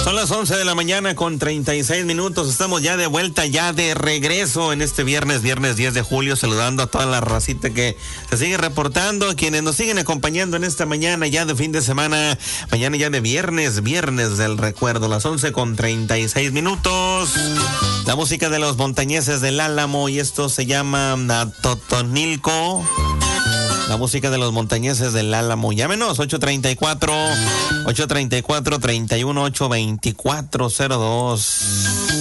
Son las 11 de la mañana con 36 minutos. Estamos ya de vuelta, ya de regreso en este viernes 10 de julio, saludando a toda la racita que se sigue reportando, quienes nos siguen acompañando en esta mañana ya de fin de semana, mañana ya de viernes del recuerdo, las 11 con 36 minutos. La música de los montañeses del Álamo, y esto se llama Totonilco. La música de los montañeses del Álamo. Llámenos 834-31-824-02.